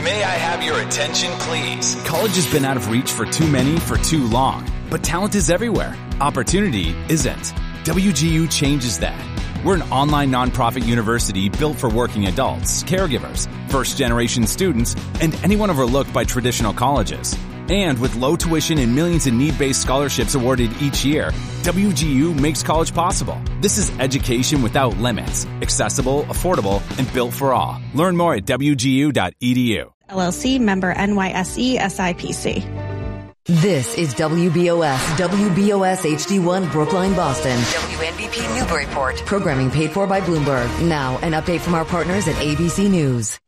May I have your attention, please? College has been out of reach for too many for too long, but talent is everywhere. Opportunity isn't. WGU changes that. We're an online nonprofit university built for working adults, caregivers, first-generation students, and anyone overlooked by traditional colleges. And with low tuition and millions in need-based scholarships awarded each year, WGU makes college possible. This is education without limits, accessible, affordable, and built for all. Learn more at wgu.edu. LLC, member NYSE SIPC. This is WBOS HD1 Brookline, Boston. WNBP Newburyport. Programming paid for by Bloomberg. Now, an update from our partners at ABC News.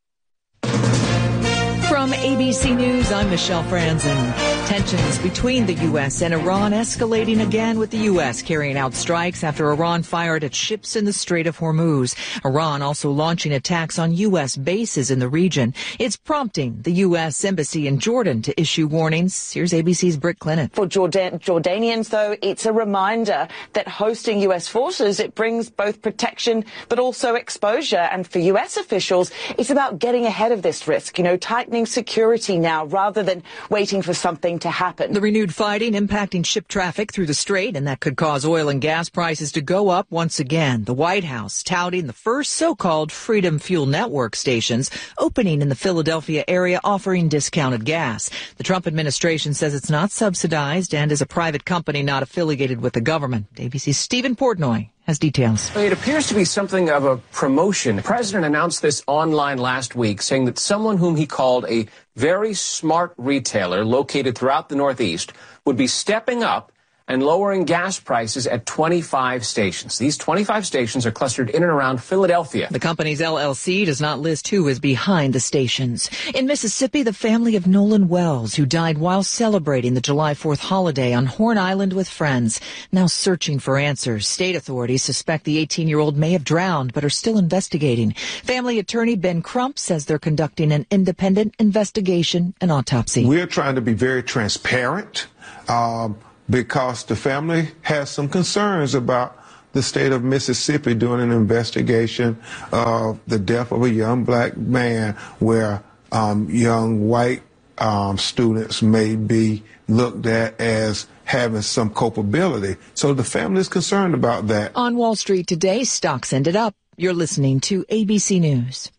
From ABC News, I'm Michelle Franzen. Tensions between the U.S. and Iran escalating again, with the U.S. carrying out strikes after Iran fired at ships in the Strait of Hormuz. Iran also launching attacks on U.S. bases in the region. It's prompting the U.S. Embassy in Jordan to issue warnings. Here's ABC's Britt Clinton. For Jordanians, though, it's a reminder that hosting U.S. forces, it brings both protection but also exposure. And for U.S. officials, it's about getting ahead of this risk, tightening security now rather than waiting for something to happen. The renewed fighting impacting ship traffic through the strait, and that could cause oil and gas prices to go up once again. The White House touting the first so-called Freedom Fuel Network stations opening in the Philadelphia area, offering discounted gas. The Trump administration says it's not subsidized and is a private company not affiliated with the government. ABC's Stephen Portnoy has details. It appears to be something of a promotion. The president announced this online last week, saying that someone whom he called a very smart retailer located throughout the Northeast would be stepping up and lowering gas prices at 25 stations. These 25 stations are clustered in and around Philadelphia. The company's LLC does not list who is behind the stations. In Mississippi, the family of Nolan Wells, who died while celebrating the July 4th holiday on Horn Island with friends, now searching for answers. State authorities suspect the 18-year-old may have drowned, but are still investigating. Family attorney Ben Crump says they're conducting an independent investigation and autopsy. We're trying to be very transparent, because the family has some concerns about the state of Mississippi doing an investigation of the death of a young black man where young white students may be looked at as having some culpability. So the family is concerned about that. On Wall Street today, stocks ended up. You're listening to ABC News.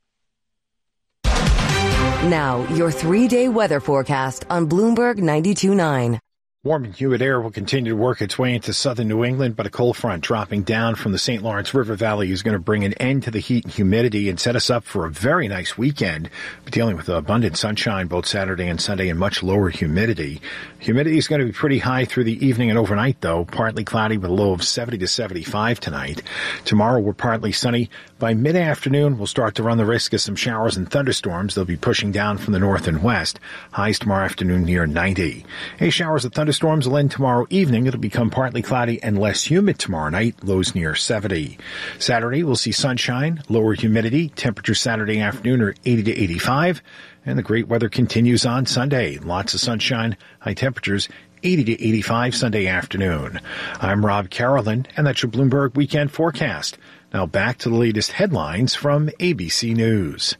Now, your 3-day weather forecast on Bloomberg 92.9. Warm and humid air will continue to work its way into southern New England, but a cold front dropping down from the St. Lawrence River Valley is going to bring an end to the heat and humidity and set us up for a very nice weekend. We're dealing with abundant sunshine both Saturday and Sunday and much lower humidity. Humidity is going to be pretty high through the evening and overnight, though. Partly cloudy with a low of 70 to 75 tonight. Tomorrow, we're partly sunny. By mid-afternoon, we'll start to run the risk of some showers and thunderstorms. They'll be pushing down from the north and west. Highs tomorrow afternoon near 90. Showers and thunderstorms will end tomorrow evening. It'll become partly cloudy and less humid tomorrow night. Lows near 70. Saturday, we'll see sunshine, lower humidity. Temperatures Saturday afternoon are 80 to 85. And the great weather continues on Sunday. Lots of sunshine, high temperatures 80 to 85 Sunday afternoon. I'm Rob Carolyn, and that's your Bloomberg Weekend Forecast. Now back to the latest headlines from ABC News.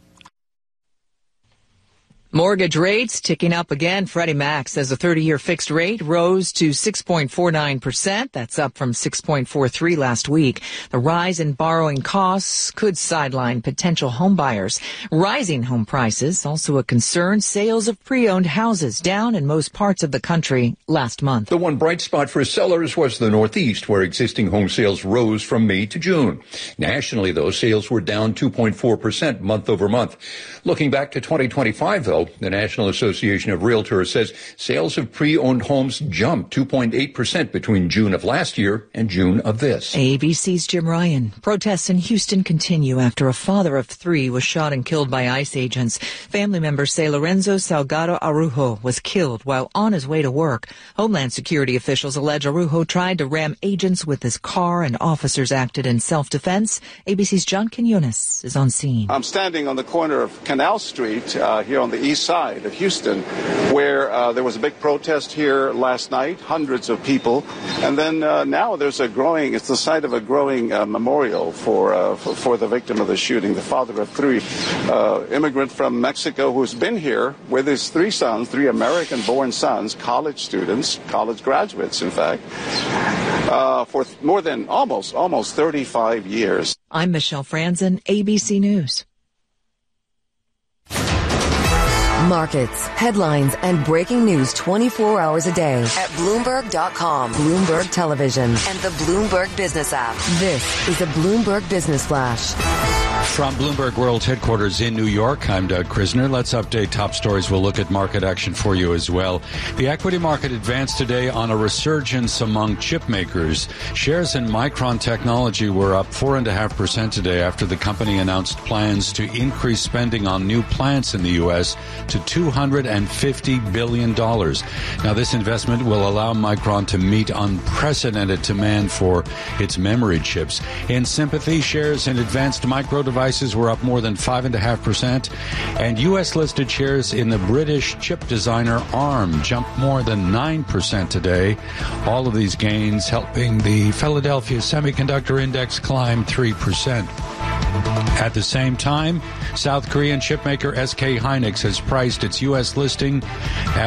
Mortgage rates ticking up again. Freddie Mac says the 30-year fixed rate rose to 6.49%. That's up from 6.43 last week. The rise in borrowing costs could sideline potential home buyers. Rising home prices, also a concern. Sales of pre-owned houses down in most parts of the country last month. The one bright spot for sellers was the Northeast, where existing home sales rose from May to June. Nationally, though, sales were down 2.4% month over month. Looking back to 2025, though, the National Association of Realtors says sales of pre-owned homes jumped 2.8% between June of last year and June of this. ABC's Jim Ryan. Protests in Houston continue after a father of 3 was shot and killed by ICE agents. Family members say Lorenzo Salgado Araujo was killed while on his way to work. Homeland Security officials allege Araujo tried to ram agents with his car and officers acted in self-defense. ABC's John Quinones is on scene. I'm standing on the corner of Canal Street here on the east east side of Houston, where there was a big protest here last night, hundreds of people. And then now it's the site of a growing memorial for the victim of the shooting, the father of three, immigrant from Mexico who's been here with his three American-born sons, college students, college graduates, in fact, for more than almost 35 years. I'm Michelle Franzen, ABC News. Markets, headlines, and breaking news 24 hours a day at Bloomberg.com, Bloomberg Television, and the Bloomberg Business app. This is a Bloomberg Business Flash. From Bloomberg World Headquarters in New York, I'm Doug Krisner. Let's update top stories. We'll look at market action for you as well. The equity market advanced today on a resurgence among chip makers. Shares in Micron Technology were up 4.5% today after the company announced plans to increase spending on new plants in the U.S. to $250 billion. Now, this investment will allow Micron to meet unprecedented demand for its memory chips. In sympathy, shares in Advanced Micro Devices were up more than 5.5%, and U.S.-listed shares in the British chip designer ARM jumped more than 9% today. All of these gains helping the Philadelphia Semiconductor Index climb 3%. At the same time, South Korean chipmaker SK Hynix has priced its U.S. listing at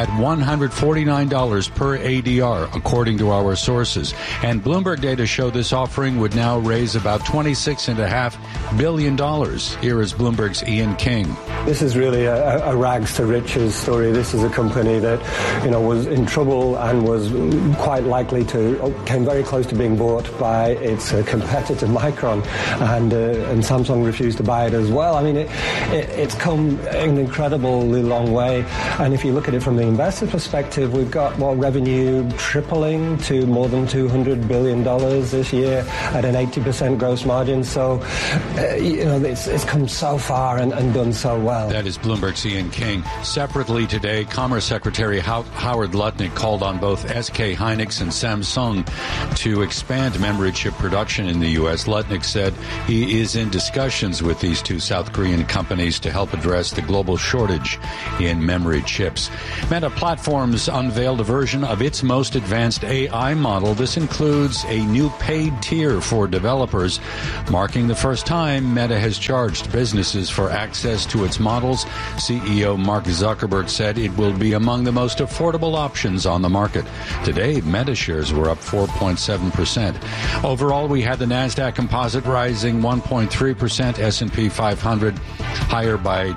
$149 per ADR, according to our sources. And Bloomberg data show this offering would now raise about $26.5 billion. Here is Bloomberg's Ian King. This is really a rags to riches story. This is a company that, was in trouble and was quite likely came very close to being bought by its competitor Micron, and Samsung refused to buy it as well. I mean, it's come an incredibly long way. And if you look at it from the investor perspective, we've got revenue tripling to more than $200 billion this year at an 80% gross margin. So, it's come so far and done so well. That is Bloomberg's Ian King. Separately today, Commerce Secretary Howard Lutnick called on both SK Hynix and Samsung to expand memory chip production in the U.S. Lutnick said he is in discussions with these two South Korean companies to help address the global shortage in memory chips. Meta Platforms unveiled a version of its most advanced AI model. This includes a new paid tier for developers, marking the first time Meta has charged businesses for access to its models. CEO Mark Zuckerberg said it will be among the most affordable options on the market. Today, Meta shares were up 4.7%. Overall, we had the NASDAQ Composite rising 1.3%, S&P 500 higher by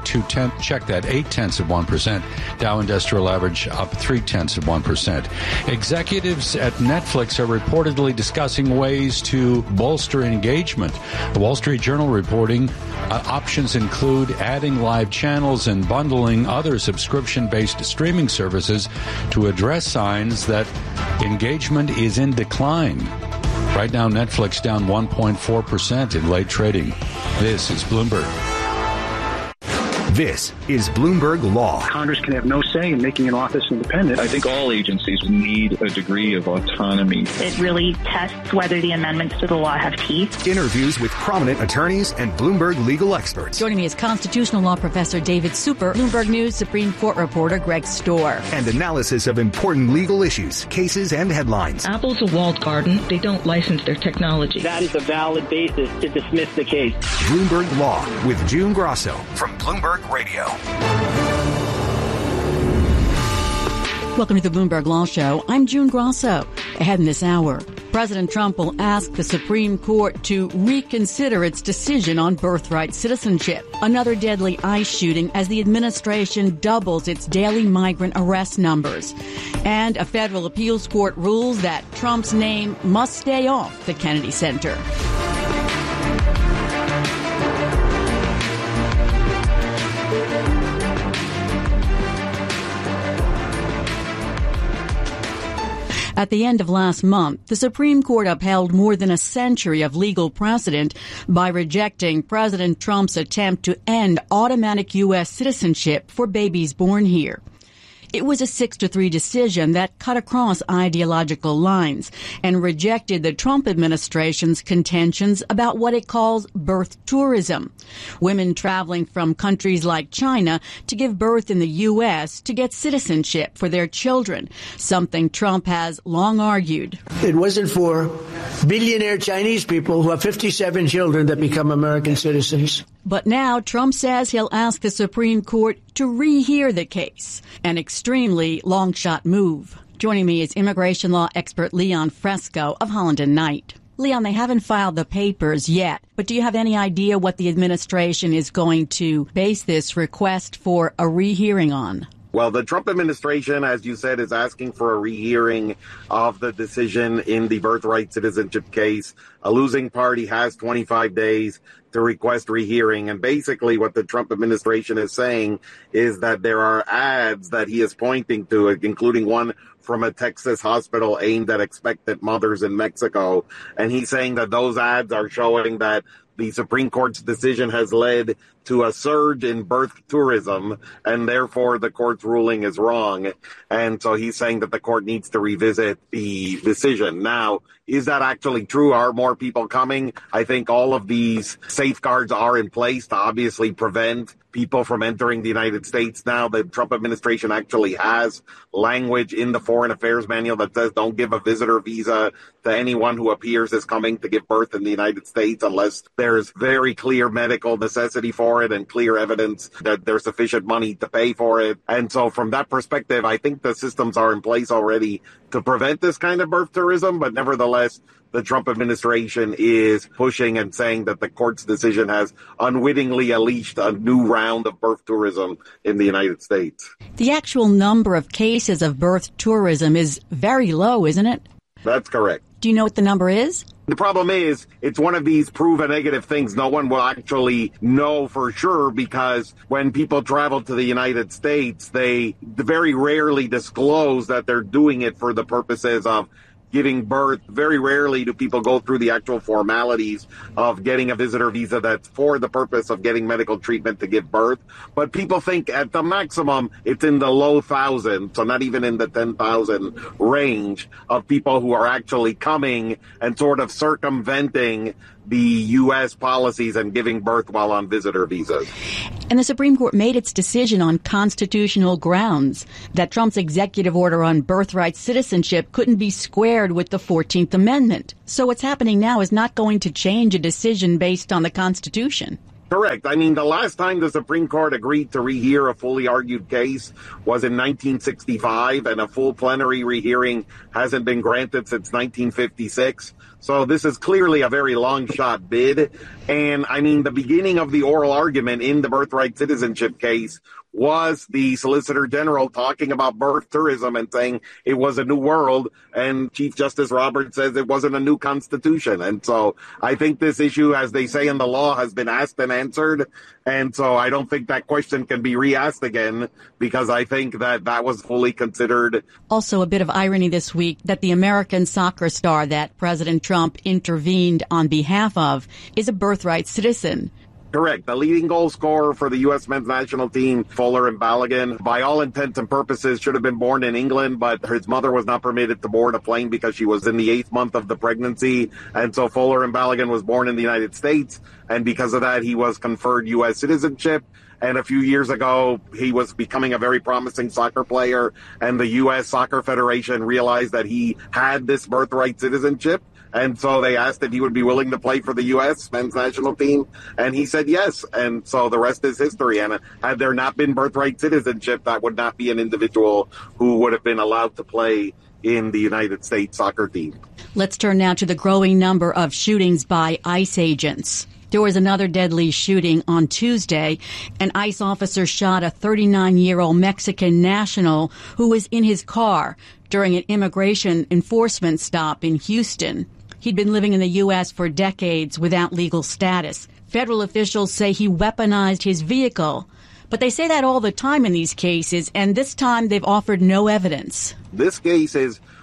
0.8%. Dow Industrial Average up 0.3%. Executives at Netflix are reportedly discussing ways to bolster engagement. The Wall Street Journal reporting options include adding live channels and bundling other subscription-based streaming services to address signs that engagement is in decline. Right now, Netflix down 1.4% in late trading. This is Bloomberg. This is Bloomberg Law. Congress can have no say in making an office independent. I think all agencies need a degree of autonomy. It really tests whether the amendments to the law have teeth. Interviews with prominent attorneys and Bloomberg legal experts. Joining me is constitutional law professor David Super, Bloomberg News Supreme Court reporter Greg Storr. And analysis of important legal issues, cases, and headlines. Apple's a walled garden. They don't license their technology. That is a valid basis to dismiss the case. Bloomberg Law with June Grosso from Bloomberg Radio. Welcome to the Bloomberg Law Show. I'm June Grosso. Ahead in this hour, President Trump will ask the Supreme Court to reconsider its decision on birthright citizenship. Another deadly ICE shooting as the administration doubles its daily migrant arrest numbers. And a federal appeals court rules that Trump's name must stay off the Kennedy Center. At the end of last month, the Supreme Court upheld more than a century of legal precedent by rejecting President Trump's attempt to end automatic U.S. citizenship for babies born here. It was a 6-3 decision that cut across ideological lines and rejected the Trump administration's contentions about what it calls birth tourism. Women traveling from countries like China to give birth in the U.S. to get citizenship for their children, something Trump has long argued. It wasn't for billionaire Chinese people who have 57 children that become American citizens. But now Trump says he'll ask the Supreme Court to rehear the case, an extremely long-shot move. Joining me is immigration law expert Leon Fresco of Holland & Knight. Leon, they haven't filed the papers yet, but do you have any idea what the administration is going to base this request for a rehearing on? Well, the Trump administration, as you said, is asking for a rehearing of the decision in the birthright citizenship case. A losing party has 25 days to request rehearing. And basically what the Trump administration is saying is that there are ads that he is pointing to, including one from a Texas hospital aimed at expectant mothers in Mexico. And he's saying that those ads are showing that the Supreme Court's decision has led to a surge in birth tourism, and therefore the court's ruling is wrong. And so he's saying that the court needs to revisit the decision. Now, is that actually true? Are more people coming? I think all of these safeguards are in place to obviously prevent people from entering the United States. Now, the Trump administration actually has language in the Foreign Affairs Manual that says don't give a visitor visa to anyone who appears as coming to give birth in the United States unless there's very clear medical necessity for it and clear evidence that there's sufficient money to pay for it. And so from that perspective, I think the systems are in place already to prevent this kind of birth tourism. But nevertheless, the Trump administration is pushing and saying that the court's decision has unwittingly unleashed a new round of birth tourism in the United States. The actual number of cases of birth tourism is very low, isn't it? That's correct. Do you know what the number is? The problem is, it's one of these prove a negative things. No one will actually know for sure, because when people travel to the United States, they very rarely disclose that they're doing it for the purposes of giving birth. Very rarely do people go through the actual formalities of getting a visitor visa that's for the purpose of getting medical treatment to give birth. But people think at the maximum it's in the low thousands, so not even in the 10,000 range of people who are actually coming and sort of circumventing the U.S. policies and giving birth while on visitor visas. And the Supreme Court made its decision on constitutional grounds that Trump's executive order on birthright citizenship couldn't be squared with the 14th Amendment. So what's happening now is not going to change a decision based on the Constitution. Correct. I mean, the last time the Supreme Court agreed to rehear a fully argued case was in 1965, and a full plenary rehearing hasn't been granted since 1956. So this is clearly a very long shot bid. And I mean, the beginning of the oral argument in the birthright citizenship case was the Solicitor General talking about birth tourism and saying it was a new world, and Chief Justice Roberts says it wasn't a new constitution. And so I think this issue, as they say in the law, has been asked and answered. And so I don't think that question can be re-asked again, because I think that that was fully considered. Also, a bit of irony this week that the American soccer star that President Trump intervened on behalf of is a birthright citizen. Correct. The leading goal scorer for the U.S. men's national team, Folarin Balogun, by all intents and purposes should have been born in England, but his mother was not permitted to board a plane because she was in the 8th month of the pregnancy. And so Folarin Balogun was born in the United States, and because of that, he was conferred U.S. citizenship. And a few years ago, he was becoming a very promising soccer player, and the U.S. Soccer Federation realized that he had this birthright citizenship. And so they asked if he would be willing to play for the U.S. men's national team, and he said yes. And so the rest is history. And had there not been birthright citizenship, that would not be an individual who would have been allowed to play in the United States soccer team. Let's turn now to the growing number of shootings by ICE agents. There was another deadly shooting on Tuesday. An ICE officer shot a 39-year-old Mexican national who was in his car during an immigration enforcement stop in Houston. He'd been living in the U.S. for decades without legal status. Federal officials say he weaponized his vehicle. But they say that all the time in these cases, and this time they've offered no evidence. This case is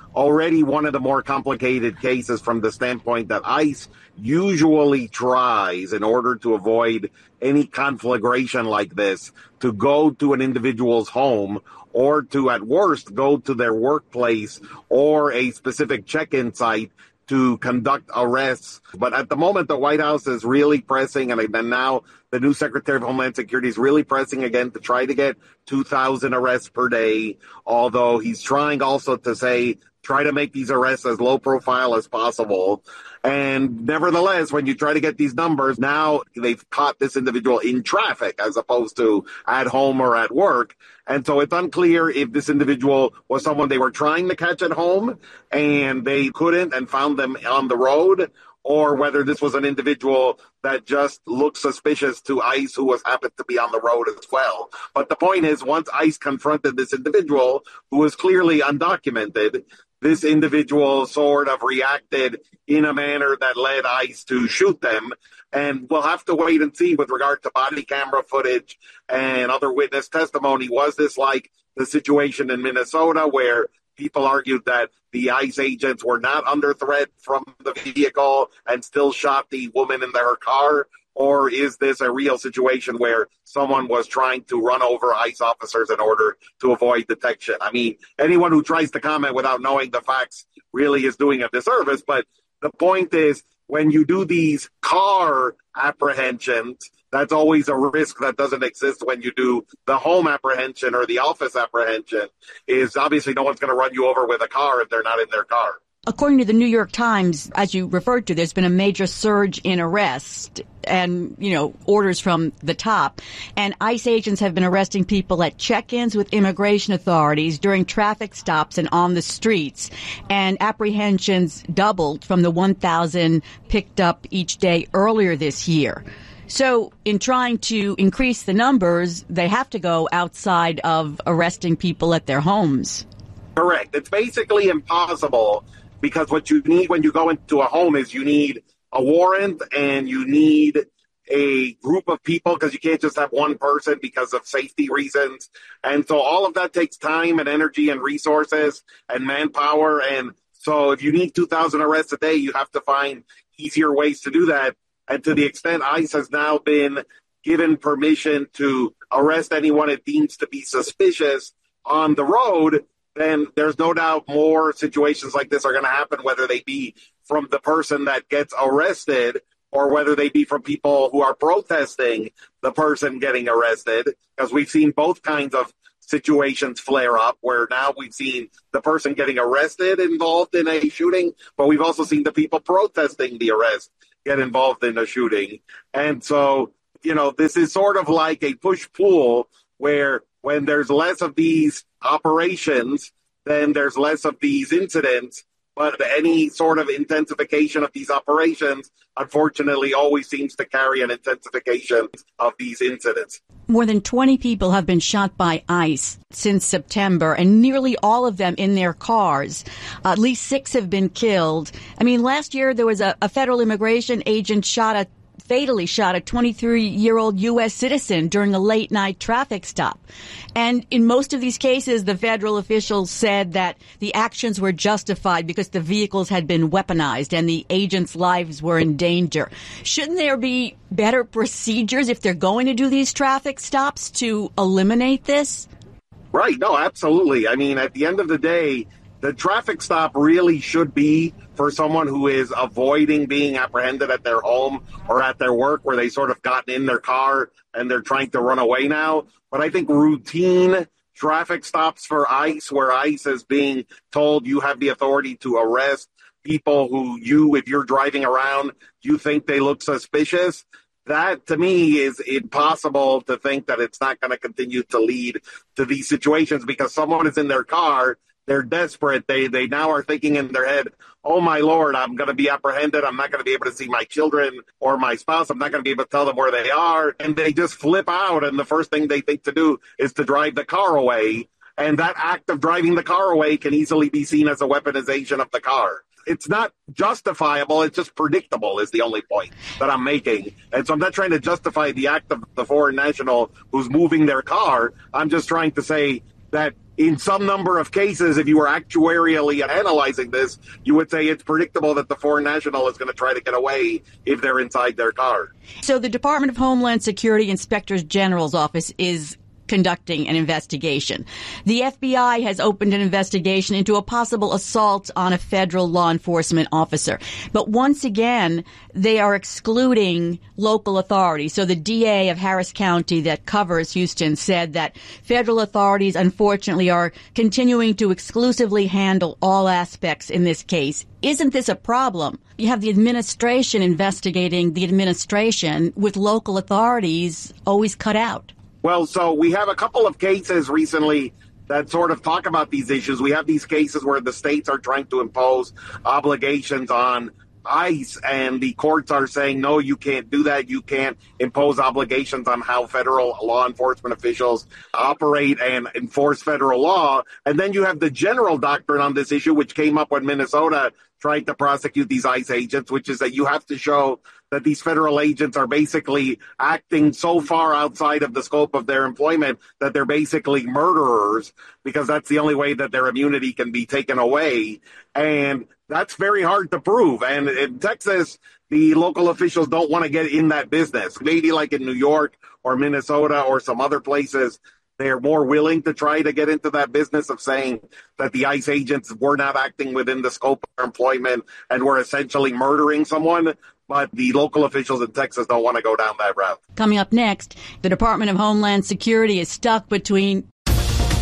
already one of the more complicated cases from the standpoint that ICE usually tries, in order to avoid any conflagration like this, to go to an individual's home or to, at worst, go to their workplace or a specific check-in site to conduct arrests. But at the moment, the White House is really pressing, and then now the new Secretary of Homeland Security is really pressing again to try to get 2,000 arrests per day, although he's trying also to say, try to make these arrests as low profile as possible. And nevertheless, when you try to get these numbers, now they've caught this individual in traffic as opposed to at home or at work. And so it's unclear if this individual was someone they were trying to catch at home and they couldn't and found them on the road, or whether this was an individual that just looked suspicious to ICE who happened to be on the road as well. But the point is, once ICE confronted this individual who was clearly undocumented, this individual sort of reacted in a manner that led ICE to shoot them. And we'll have to wait and see with regard to body camera footage and other witness testimony. Was this like the situation in Minnesota where people argued that the ICE agents were not under threat from the vehicle and still shot the woman in their car? Or is this a real situation where someone was trying to run over ICE officers in order to avoid detection? I mean, anyone who tries to comment without knowing the facts really is doing a disservice. But the point is, when you do these car apprehensions, that's always a risk that doesn't exist when you do the home apprehension or the office apprehension. Is obviously no one's going to run you over with a car if they're not in their car. According to the New York Times, as you referred to, there's been a major surge in arrests and, orders from the top. And ICE agents have been arresting people at check-ins with immigration authorities, during traffic stops and on the streets. And apprehensions doubled from the 1,000 picked up each day earlier this year. So in trying to increase the numbers, they have to go outside of arresting people at their homes. Correct. It's basically impossible, because what you need when you go into a home is you need a warrant and you need a group of people, because you can't just have one person because of safety reasons. And so all of that takes time and energy and resources and manpower. And so if you need 2,000 arrests a day, you have to find easier ways to do that. And to the extent ICE has now been given permission to arrest anyone it deems to be suspicious on the road, then there's no doubt more situations like this are going to happen, whether they be from the person that gets arrested or whether they be from people who are protesting the person getting arrested, because we've seen both kinds of situations flare up, where now we've seen the person getting arrested involved in a shooting, but we've also seen the people protesting the arrest get involved in a shooting. And so, this is sort of like a push-pull, where when there's less of these operations, then there's less of these incidents. But any sort of intensification of these operations, unfortunately, always seems to carry an intensification of these incidents. More than 20 people have been shot by ICE since September, and nearly all of them in their cars. At least 6 have been killed. I mean, last year there was a federal immigration agent fatally shot a 23-year-old U.S. citizen during a late-night traffic stop. And in most of these cases, the federal officials said that the actions were justified because the vehicles had been weaponized and the agents' lives were in danger. Shouldn't there be better procedures if they're going to do these traffic stops to eliminate this? Right. No, absolutely. I mean, at the end of the day, the traffic stop really should be for someone who is avoiding being apprehended at their home or at their work, where they sort of gotten in their car and they're trying to run away now. But I think routine traffic stops for ICE, where ICE is being told you have the authority to arrest people who if you're driving around, you think they look suspicious. That, to me, is impossible to think that it's not going to continue to lead to these situations, because someone is in their car, they're desperate. They now are thinking in their head, oh, my Lord, I'm going to be apprehended. I'm not going to be able to see my children or my spouse. I'm not going to be able to tell them where they are. And they just flip out. And the first thing they think to do is to drive the car away. And that act of driving the car away can easily be seen as a weaponization of the car. It's not justifiable. It's just predictable is the only point that I'm making. And so I'm not trying to justify the act of the foreign national who's moving their car. I'm just trying to say that in some number of cases, if you were actuarially analyzing this, you would say it's predictable that the foreign national is going to try to get away if they're inside their car. So the Department of Homeland Security Inspector General's office is conducting an investigation. The FBI has opened an investigation into a possible assault on a federal law enforcement officer. But once again, they are excluding local authorities. So the DA of Harris County that covers Houston said that federal authorities, unfortunately, are continuing to exclusively handle all aspects in this case. Isn't this a problem? You have the administration investigating the administration with local authorities always cut out. Well, so we have a couple of cases recently that sort of talk about these issues. We have these cases where the states are trying to impose obligations on ICE, and the courts are saying, no, you can't do that. You can't impose obligations on how federal law enforcement officials operate and enforce federal law. And then you have the general doctrine on this issue, which came up when Minnesota tried to prosecute these ICE agents, which is that you have to show that these federal agents are basically acting so far outside of the scope of their employment that they're basically murderers, because that's the only way that their immunity can be taken away. And that's very hard to prove. And in Texas, the local officials don't want to get in that business. Maybe like in New York or Minnesota or some other places, they're more willing to try to get into that business of saying that the ICE agents were not acting within the scope of their employment and were essentially murdering someone. But the local officials in Texas don't want to go down that route. Coming up next, the Department of Homeland Security is stuck between